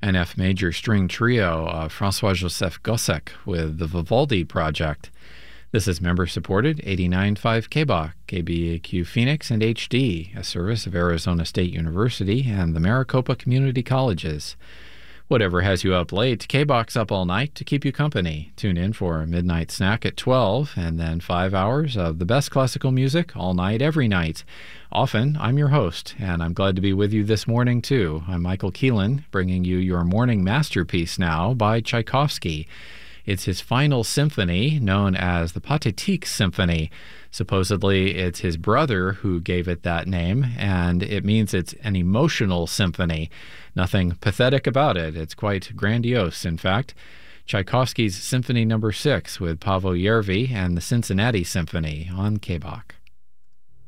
an F major string trio of Francois-Joseph Gossec with the Vivaldi Project. This is member-supported 89.5 KBOK, KBAQ Phoenix, and HD, a service of Arizona State University and the Maricopa Community Colleges. Whatever has you up late, KBOK's up all night to keep you company. Tune in for a midnight snack at 12, and then 5 hours of the best classical music all night, every night. Often, I'm your host, and I'm glad to be with you this morning, too. I'm Michael Keelan, bringing you your morning masterpiece now by Tchaikovsky. It's his final symphony, known as the Pathétique Symphony. Supposedly, it's his brother who gave it that name, and it means it's an emotional symphony. Nothing pathetic about it. It's quite grandiose, in fact. Tchaikovsky's Symphony No. 6 with Paavo Järvi and the Cincinnati Symphony on KBOK.